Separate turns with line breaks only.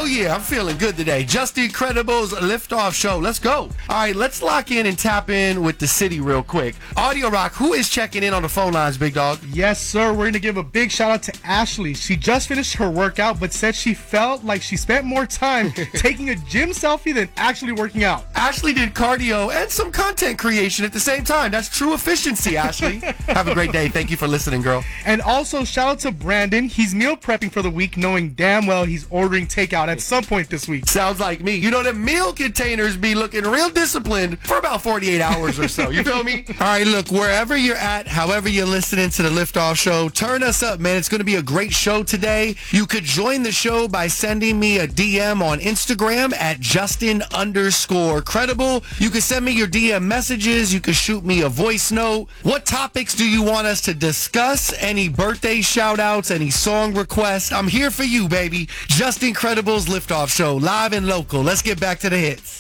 Oh yeah, I'm feeling good today. Just Incredible's Liftoff Show. Let's go. All right, let's lock in and tap in with the city real quick. Audio Rock, who is checking in on the phone lines, big dog?
Yes, sir. We're going to give a big shout out to Ashley. She just finished her workout, but said she felt like she spent more time taking a gym selfie than actually working out.
Ashley did cardio and some content creation at the same time. That's true efficiency, Ashley. Have a great day. Thank you for listening, girl.
And also, shout out to Brandon. He's meal prepping for the week, knowing damn well he's ordering takeout at some point this week.
Sounds like me. You know, the meal containers be looking real disciplined for about 48 hours or so. You feel me? All right, look, wherever you're at, however you're listening to the Liftoff Show, turn us up, man. It's going to be a great show today. You could join the show by sending me a DM on Instagram at Justin_credible. You can send me your DM messages. You can shoot me a voice note. What topics do you want us to discuss? Any birthday shout outs, any song requests? I'm here for you, baby. Just Incredible's Liftoff Show, live and local. Let's get back to the hits.